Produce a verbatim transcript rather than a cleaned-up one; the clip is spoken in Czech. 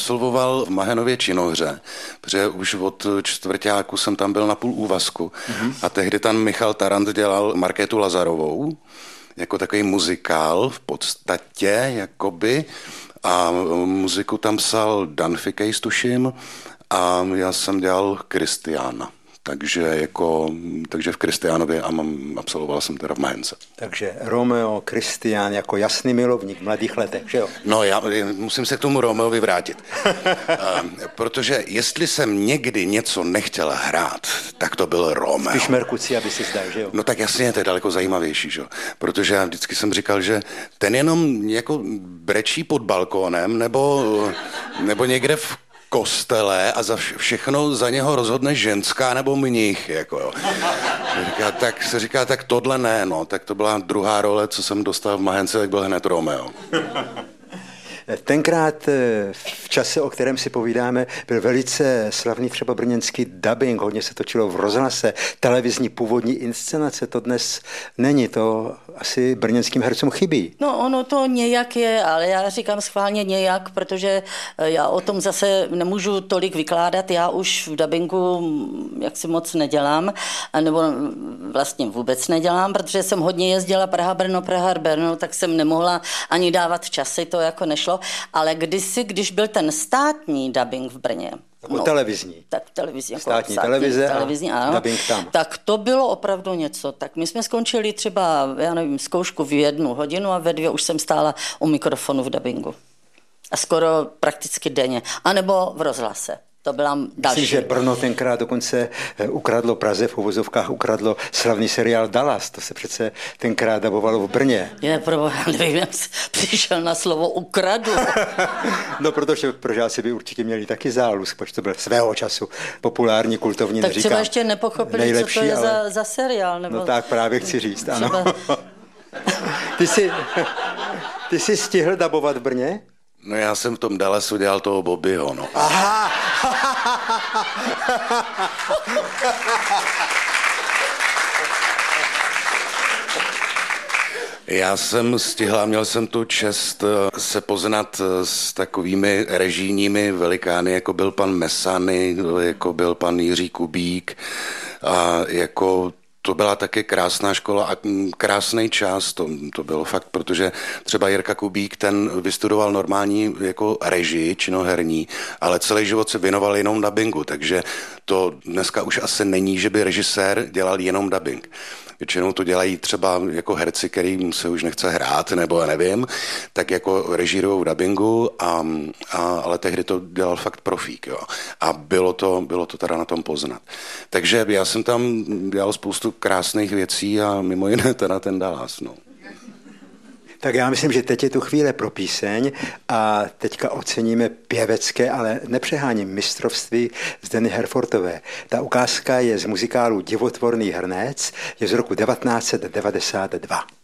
absolvoval v Mahenově činohře, protože už od čtvrťáku jsem tam byl na půl úvazku mm-hmm. a tehdy tam Michal Tarant dělal Markétu Lazarovou, jako takový muzikál v podstatě, jakoby, a muziku tam psal Dan Fikejs, tuším, a já jsem dělal Kristiána. Takže, jako, takže v Kristiánově a mám, absolvoval jsem teda v Mahence. Takže Romeo, Kristián jako jasný milovník v mladých letech, že jo? No, já musím se k tomu Romeovi vrátit. uh, protože jestli jsem někdy něco nechtěl hrát, tak to byl Romeo. Spíš Merkuci, aby si zdal, že jo? No tak jasně, to je daleko zajímavější, že jo? Protože já vždycky jsem říkal, že ten jenom jako brečí pod balkónem nebo, nebo někde v kostele a za všechno za něho rozhodne ženská nebo mnich, jako jo. Říká, tak se říká, tak tohle ne, no, tak to byla druhá role, co jsem dostal v Mahence, tak byl hned Romeo. Tenkrát v čase, o kterém si povídáme, byl velice slavný třeba brněnský dabing, hodně se točilo v rozhlase, televizní původní inscenace, to dnes není, to asi brněnským hercům chybí. No ono to nějak je, ale já říkám schválně nějak, protože já o tom zase nemůžu tolik vykládat, já už v dabingu jaksi moc nedělám, nebo vlastně vůbec nedělám, protože jsem hodně jezdila Praha-Brno, Praha-Brno, tak jsem nemohla ani dávat časy, to jako nešlo. Ale kdysi, když byl ten státní dabing v Brně, jako no, televizní. Tak televizní. Jako státní, státní televize televizní, a ano, dabing tam. Tak to bylo opravdu něco. Tak my jsme skončili třeba, já nevím, zkoušku v jednu hodinu a ve dvě už jsem stála u mikrofonu v dabingu. A skoro prakticky denně. A nebo v rozhlase. To byla další. Myslím, že Brno tenkrát dokonce ukradlo Praze, v uvozovkách ukradlo slavný seriál Dallas. To se přece tenkrát dabovalo v Brně. Je, proboha, nevím, jak jsi přišel na slovo ukradu. No, protože prožáci by určitě měli taky zálusk, protože to byl svého času populární, kultovní, tak neříkám. Tak třeba ještě nepochopili, nejlepší, co to je ale... za, za seriál. Nebo... No tak právě chci říct, ano. Třeba... ty, jsi, ty jsi stihl dabovat v Brně? No já jsem v tom Dallasu dělal toho Bobbyho, no. Aha! Já jsem stihl, měl jsem tu čest se poznat s takovými režijními velikány, jako byl pan Mesany, jako byl pan Jiří Kubík a jako to byla taky krásná škola a krásný čas, to, to bylo fakt, protože třeba Jirka Kubík, ten vystudoval normální jako režii činoherní, ale celý život se věnoval jenom dabingu, takže to dneska už asi není, že by režisér dělal jenom dabing. Většinou to dělají třeba jako herci, kterým se už nechce hrát, nebo já nevím, tak jako režírujou dabingu, a, a, ale tehdy to dělal fakt profík, jo. A bylo to, bylo to teda na tom poznat. Takže já jsem tam dělal spoustu krásných věcí a mimo jiné teda ten Dallas, no. Tak já myslím, že teď je tu chvíle pro píseň a teďka oceníme pěvecké, ale nepřeháním mistrovství Zdeny Herfortové. Ta ukázka je z muzikálu Divotvorný hrnec, je z roku devatenáct set devadesát dva.